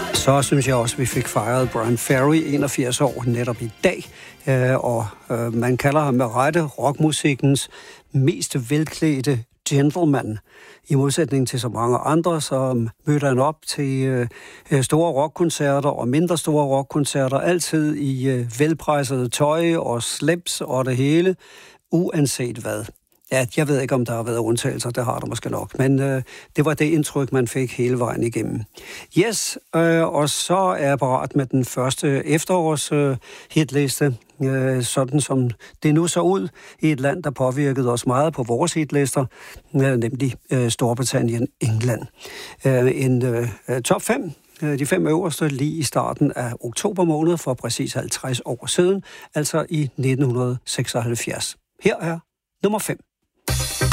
Så synes jeg også, at vi fik fejret Bryan Ferry, 81 år, netop i dag. Og man kalder ham med rette rockmusikkens mest velklædte gentleman. I modsætning til så mange andre, så mødte han op til store rockkoncerter og mindre store rockkoncerter, altid i velprejsede tøj og slips og det hele, uanset hvad. Ja, jeg ved ikke, om der har været undtagelser, det har der måske nok, men det var det indtryk, man fik hele vejen igennem. Yes, og så er jeg parat med den første efterårs hitliste, sådan som det nu så ud i et land, der påvirkede os meget på vores hitlister, nemlig Storbritannien, England. En top 5, de 5 øverste, lige i starten af oktober måned for præcis 50 år siden, altså i 1976. Her er nummer 5.